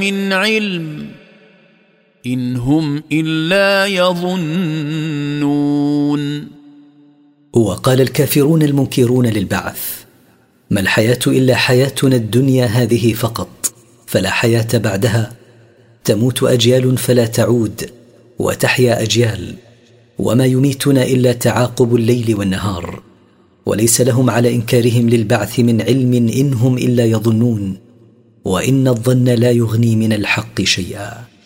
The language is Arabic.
من علم إن هم إلا يظنون. وقال الكافرون المنكرون للبعث: ما الحياة إلا حياتنا الدنيا هذه فقط، فلا حياة بعدها، تموت أجيال فلا تعود وتحيا أجيال، وما يميتنا إلا تعاقب الليل والنهار، وليس لهم على إنكارهم للبعث من علم إن هم إلا يظنون، وإن الظن لا يغني من الحق شيئا.